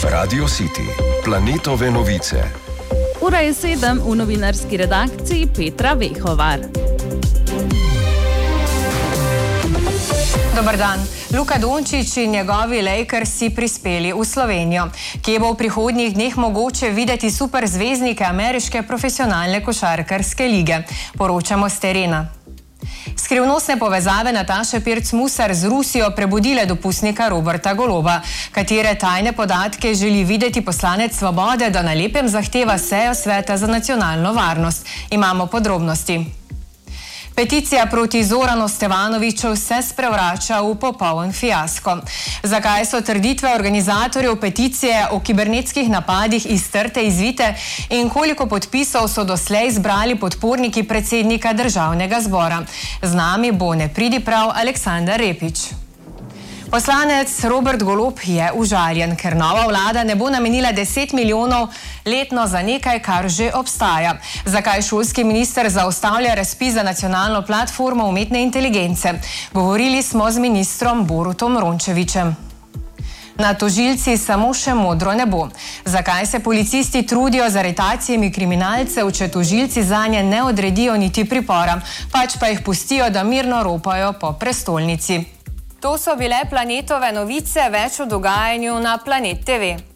Radio City, planetove novice. Ura je 7, v novinarski redakciji Petra Vehovar. Dobar dan. Luka Dončić in njegovi Lakersi prispeli v Slovenijo, kje bo v prihodnjih dneh mogoče videti superzvezdnike ameriške profesionalne košarkarske lige. Poročamo s terena. Skrivnostne povezave Nataše Pirc-Musar z Rusijo prebudile dopustnika Roberta Goloba, katere tajne podatke želi videti poslanec Svobode, da na lepem zahteva sejo Sveta za nacionalno varnost. Imamo podrobnosti. Peticija proti Zoranu Stevanoviću se sprevrača v popoln fiasko. Zakaj so trditve organizatorjev peticije o kibernetskih napadih iz trte izvite in koliko podpisov so doslej zbrali podporniki predsednika Državnega zbora? Z nami bo nepridiprav Aleksandar Repić. Poslanec Robert Golob je užaljen, ker nova vlada ne bo namenila 10 milijonov letno za nekaj, kar že obstaja. Zakaj šolski minister zaustavlja razpis za nacionalno platformo umetne inteligence? Govorili smo z ministrom Borutom Rončevićem. Na tožilci samo še modro ne bo. Zakaj se policisti trudijo z aretacijami kriminalcev, če tožilci zanje ne odredijo niti pripora, pač pa jih pustijo, da mirno ropajo po prestolnici? To so bile planetove novice, več o dogajanju na Planet TV.